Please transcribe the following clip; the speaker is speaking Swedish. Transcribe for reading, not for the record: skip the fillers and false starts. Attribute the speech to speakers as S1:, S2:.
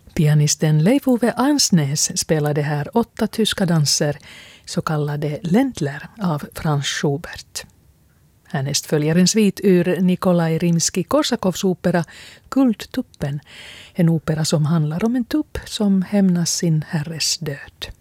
S1: Pianisten Leif Ove Ansnes spelade här 8 tyska danser, så kallade Ländler av Franz Schubert. Härnäst följer en svit ur Nikolaj Rimski-Korsakovs opera Guldtuppen, en opera som handlar om en tupp som hämnas sin herres död.